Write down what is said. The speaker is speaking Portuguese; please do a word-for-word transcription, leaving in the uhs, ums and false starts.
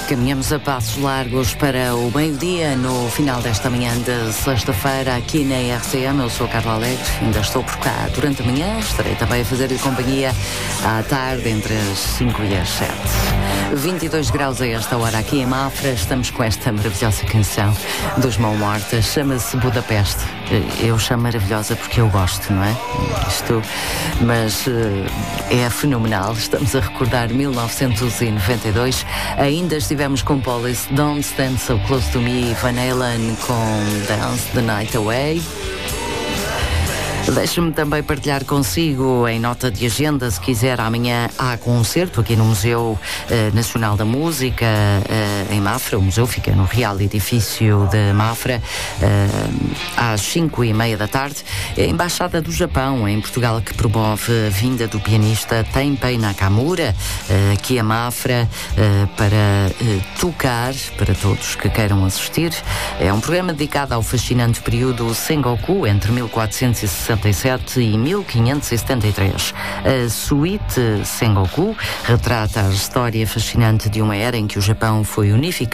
Caminhamos a passos largos para o meio-dia no final desta manhã de sexta-feira aqui na R C M. Eu sou a Carla Alegre, ainda estou por cá durante a manhã, estarei também a fazer-lhe companhia à tarde entre as cinco e as sete. vinte e dois graus a esta hora aqui em Mafra, estamos com esta maravilhosa canção dos Mão Morta, chama-se Budapeste. Eu chamo maravilhosa porque eu gosto, não é? Isto, mas é fenomenal. Estamos a recordar mil novecentos e noventa e dois, ainda estivemos com Police, Don't Stand So Close To Me, Van Halen com Dance The Night Away. Deixe-me também partilhar consigo, em nota de agenda, se quiser, amanhã há concerto aqui no Museu eh, Nacional da Música, eh, em Mafra. O museu fica no Real Edifício de Mafra, eh, às cinco e meia da tarde. A Embaixada do Japão, em Portugal, que promove a vinda do pianista Tenpei Nakamura, eh, aqui a Mafra, eh, para eh, tocar, para todos que queiram assistir. É um programa dedicado ao fascinante período Sengoku, entre mil quatrocentos e sessenta e sete e mil quinhentos e setenta e três. A suíte Sengoku retrata a história fascinante de uma era em que o Japão foi unificado